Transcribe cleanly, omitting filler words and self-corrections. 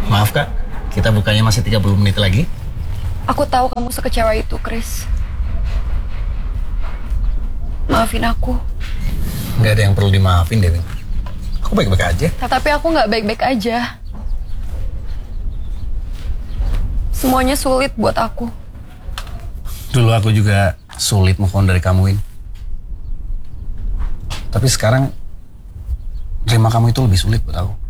Maaf Kak, kita bukanya masih 30 menit lagi. Aku tahu kamu sekecewa itu, Chris. Maafin aku. Nggak ada yang perlu dimaafin, Dewi. Aku baik-baik aja. Tapi aku nggak baik-baik aja. Semuanya sulit buat aku. Dulu aku juga sulit move on dari kamu, Win. Tapi sekarang terima kamu itu lebih sulit buat aku.